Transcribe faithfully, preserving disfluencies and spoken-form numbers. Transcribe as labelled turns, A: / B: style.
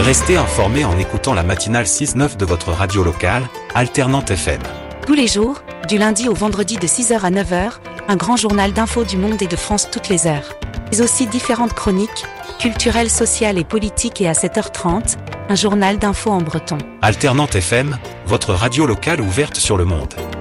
A: Restez informés en écoutant la matinale six neuf de votre radio locale, Alternante F M.
B: Tous les jours, du lundi au vendredi de six heures à neuf heures, un grand journal d'infos du monde et de France toutes les heures. Mais aussi différentes chroniques, culturelles, sociales et politiques, et à sept heures trente, un journal d'infos en breton.
A: Alternante F M, votre radio locale ouverte sur le monde.